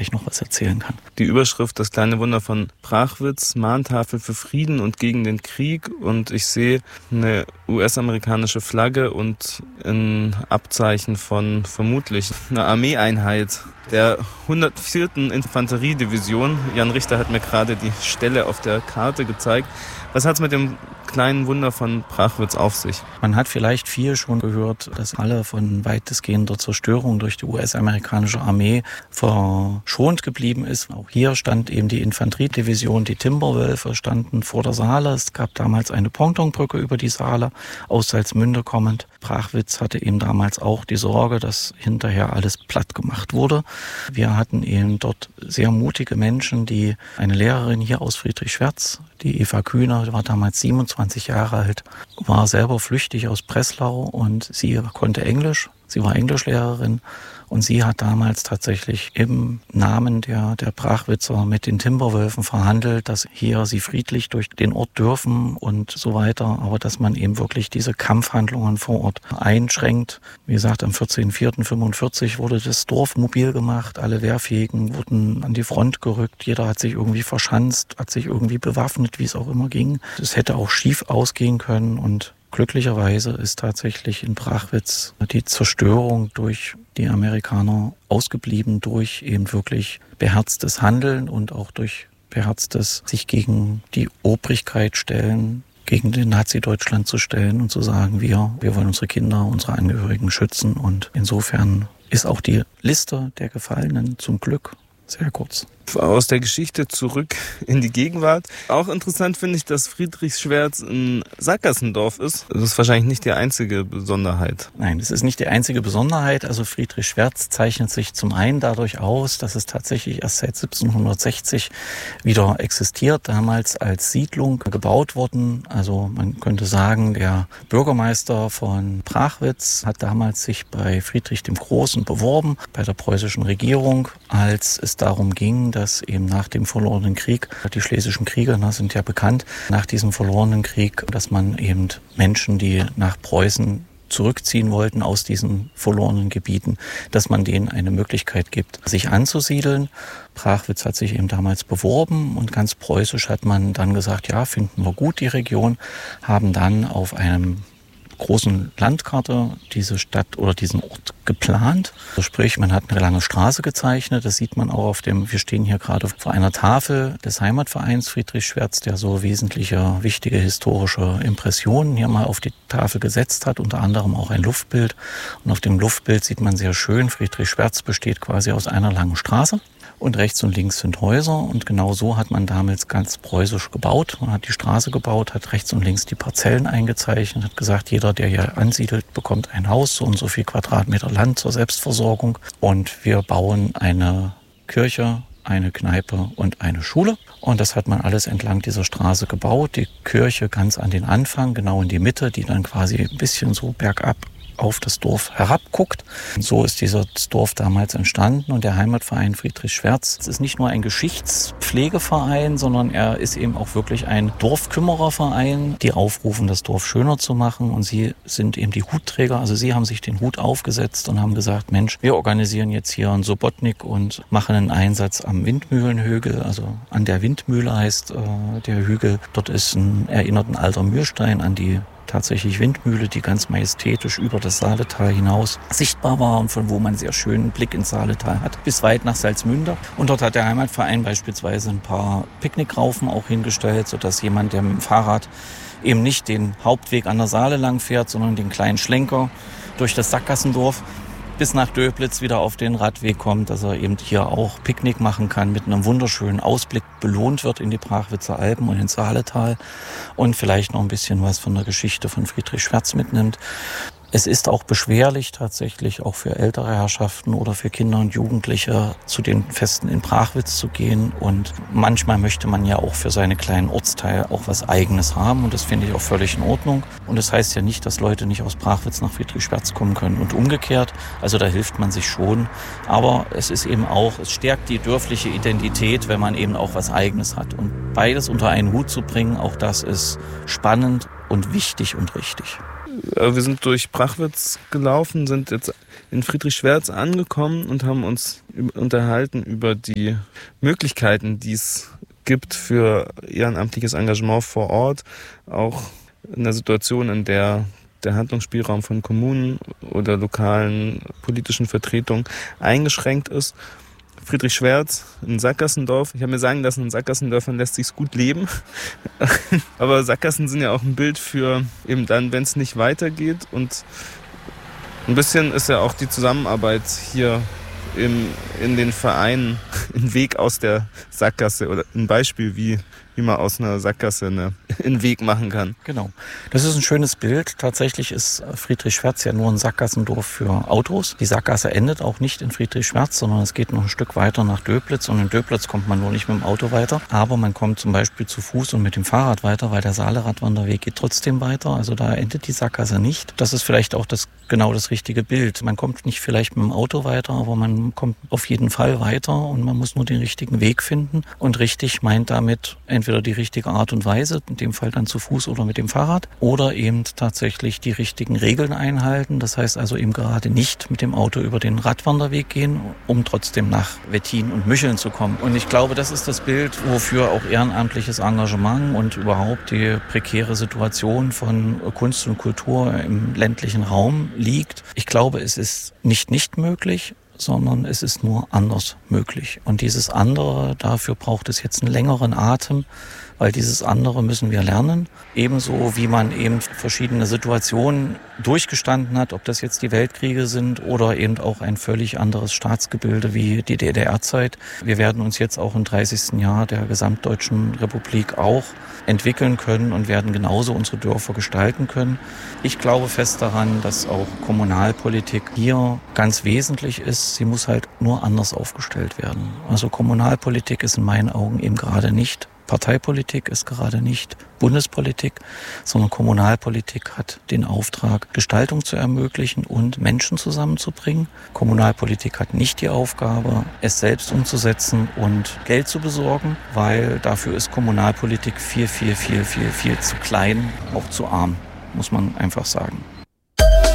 gleich noch was erzählen kann. Die Überschrift Das kleine Wunder von Prachwitz, Mahntafel für Frieden und gegen den Krieg. Und ich sehe eine US-amerikanische Flagge und ein Abzeichen von vermutlich einer Armeeeinheit der 104. Infanteriedivision. Jan Richter hat mir gerade die Stelle auf der Karte gezeigt. Was hat es mit dem kleinen Wunder von Prachwitz auf sich? Man hat vielleicht viel schon gehört, dass alle von weitestgehender Zerstörung durch die US-amerikanische Armee verschont geblieben ist. Auch hier stand eben die Infanteriedivision, die Timberwölfe standen vor der Saale. Es gab damals eine Pontonbrücke über die Saale, aus Salzmünde kommend. Prachwitz hatte eben damals auch die Sorge, dass hinterher alles platt gemacht wurde. Wir hatten eben dort sehr mutige Menschen, die eine Lehrerin hier aus Friedrichswertz, die Eva Kühner, war damals 27 Jahre alt, war selber flüchtig aus Breslau und sie konnte Englisch. Sie war Englischlehrerin und sie hat damals tatsächlich im Namen der Prachwitzer mit den Timberwölfen verhandelt, dass hier sie friedlich durch den Ort dürfen und so weiter, aber dass man eben wirklich diese Kampfhandlungen vor Ort einschränkt. Wie gesagt, am 14.04.45 wurde das Dorf mobil gemacht, alle Wehrfähigen wurden an die Front gerückt, jeder hat sich irgendwie verschanzt, hat sich irgendwie bewaffnet, wie es auch immer ging. Es hätte auch schief ausgehen können und glücklicherweise ist tatsächlich in Prachwitz die Zerstörung durch die Amerikaner ausgeblieben, durch eben wirklich beherztes Handeln und auch durch beherztes sich gegen die Obrigkeit stellen, gegen den Nazi-Deutschland zu stellen und zu sagen, wir wollen unsere Kinder, unsere Angehörigen schützen. Und insofern ist auch die Liste der Gefallenen zum Glück sehr kurz. Aus der Geschichte zurück in die Gegenwart. Auch interessant finde ich, dass Friedrichswertz ein Sackgassendorf ist. Das ist wahrscheinlich nicht die einzige Besonderheit. Nein, das ist nicht die einzige Besonderheit. Also Friedrichswertz zeichnet sich zum einen dadurch aus, dass es tatsächlich erst seit 1760 wieder existiert, damals als Siedlung gebaut worden. Also man könnte sagen, der Bürgermeister von Prachwitz hat damals sich bei Friedrich dem Großen beworben, bei der preußischen Regierung, als es darum ging, dass eben nach dem verlorenen Krieg, die Schlesischen Kriege sind ja bekannt, nach diesem verlorenen Krieg, dass man eben Menschen, die nach Preußen zurückziehen wollten aus diesen verlorenen Gebieten, dass man denen eine Möglichkeit gibt, sich anzusiedeln. Prachwitz hat sich eben damals beworben und ganz preußisch hat man dann gesagt, ja, finden wir gut die Region, haben dann auf einem großen Landkarte diese Stadt oder diesen Ort geplant. Also sprich, man hat eine lange Straße gezeichnet. Das sieht man auch wir stehen hier gerade vor einer Tafel des Heimatvereins Friedrichswertz, der so wesentliche, wichtige historische Impressionen hier mal auf die Tafel gesetzt hat, unter anderem auch ein Luftbild. Und auf dem Luftbild sieht man sehr schön, Friedrichswertz besteht quasi aus einer langen Straße. Und rechts und links sind Häuser und genau so hat man damals ganz preußisch gebaut. Man hat die Straße gebaut, hat rechts und links die Parzellen eingezeichnet, hat gesagt, jeder, der hier ansiedelt, bekommt ein Haus, so und so viel Quadratmeter Land zur Selbstversorgung. Und wir bauen eine Kirche, eine Kneipe und eine Schule. Und das hat man alles entlang dieser Straße gebaut. Die Kirche ganz an den Anfang, genau in die Mitte, die dann quasi ein bisschen so bergab auf das Dorf herabguckt. So ist dieses Dorf damals entstanden und der Heimatverein Friedrichswertz ist nicht nur ein Geschichtspflegeverein, sondern er ist eben auch wirklich ein Dorfkümmererverein, die aufrufen, das Dorf schöner zu machen und sie sind eben die Hutträger, also sie haben sich den Hut aufgesetzt und haben gesagt, Mensch, wir organisieren jetzt hier einen Sobotnik und machen einen Einsatz am Windmühlenhügel, also an der Windmühle heißt der Hügel. Dort erinnert ein alter Mühlstein an die tatsächlich Windmühle, die ganz majestätisch über das Saaletal hinaus sichtbar war und von wo man sehr schönen Blick ins Saaletal hat, bis weit nach Salzmünde. Und dort hat der Heimatverein beispielsweise ein paar Picknickraufen auch hingestellt, sodass jemand, der mit dem Fahrrad eben nicht den Hauptweg an der Saale lang fährt, sondern den kleinen Schlenker durch das Sackgassendorf bis nach Döblitz wieder auf den Radweg kommt, dass er eben hier auch Picknick machen kann, mit einem wunderschönen Ausblick belohnt wird in die Prachwitzer Alpen und ins Saaletal und vielleicht noch ein bisschen was von der Geschichte von Friedrichswertz mitnimmt. Es ist auch beschwerlich tatsächlich auch für ältere Herrschaften oder für Kinder und Jugendliche zu den Festen in Prachwitz zu gehen und manchmal möchte man ja auch für seine kleinen Ortsteile auch was Eigenes haben und das finde ich auch völlig in Ordnung und das heißt ja nicht, dass Leute nicht aus Prachwitz nach Friedrichswertz kommen können und umgekehrt, also da hilft man sich schon, aber es ist eben auch, es stärkt die dörfliche Identität, wenn man eben auch was Eigenes hat und beides unter einen Hut zu bringen, auch das ist spannend und wichtig und richtig. Wir sind durch Prachwitz gelaufen, sind jetzt in Friedrichswertz angekommen und haben uns unterhalten über die Möglichkeiten, die es gibt für ehrenamtliches Engagement vor Ort, auch in der Situation, in der der Handlungsspielraum von Kommunen oder lokalen politischen Vertretungen eingeschränkt ist. Friedrichswertz, ein Sackgassendorf. Ich habe mir sagen lassen, in Sackgassendörfern lässt sich's gut leben. Aber Sackgassen sind ja auch ein Bild für eben dann, wenn es nicht weitergeht. Und ein bisschen ist ja auch die Zusammenarbeit hier in den Vereinen ein Weg aus der Sackgasse oder ein Beispiel, wie man aus einer Sackgasse einen Weg machen kann. Genau. Das ist ein schönes Bild. Tatsächlich ist Friedrichswertz ja nur ein Sackgassendorf für Autos. Die Sackgasse endet auch nicht in Friedrichswertz, sondern es geht noch ein Stück weiter nach Döblitz. Und in Döblitz kommt man nur nicht mit dem Auto weiter. Aber man kommt zum Beispiel zu Fuß und mit dem Fahrrad weiter, weil der Saale-Radwanderweg geht trotzdem weiter. Also da endet die Sackgasse nicht. Das ist vielleicht auch genau das richtige Bild. Man kommt nicht vielleicht mit dem Auto weiter, aber man kommt auf jeden Fall weiter und man muss nur den richtigen Weg finden. Und richtig meint damit entweder die richtige Art und Weise, in dem Fall dann zu Fuß oder mit dem Fahrrad, oder eben tatsächlich die richtigen Regeln einhalten. Das heißt also eben gerade nicht mit dem Auto über den Radwanderweg gehen, um trotzdem nach Wettin und Mücheln zu kommen. Und ich glaube, das ist das Bild, wofür auch ehrenamtliches Engagement und überhaupt die prekäre Situation von Kunst und Kultur im ländlichen Raum liegt. Ich glaube, es ist nicht möglich, sondern es ist nur anders möglich. Und dieses andere, dafür braucht es jetzt einen längeren Atem, weil dieses andere müssen wir lernen. Ebenso wie man eben verschiedene Situationen durchgestanden hat, ob das jetzt die Weltkriege sind oder eben auch ein völlig anderes Staatsgebilde wie die DDR-Zeit. Wir werden uns jetzt auch im 30. Jahr der Gesamtdeutschen Republik auch entwickeln können und werden genauso unsere Dörfer gestalten können. Ich glaube fest daran, dass auch Kommunalpolitik hier ganz wesentlich ist. Sie muss halt nur anders aufgestellt werden. Also Kommunalpolitik ist in meinen Augen eben gerade nicht Parteipolitik, ist gerade nicht Bundespolitik, sondern Kommunalpolitik hat den Auftrag, Gestaltung zu ermöglichen und Menschen zusammenzubringen. Kommunalpolitik hat nicht die Aufgabe, es selbst umzusetzen und Geld zu besorgen, weil dafür ist Kommunalpolitik viel zu klein, auch zu arm, muss man einfach sagen.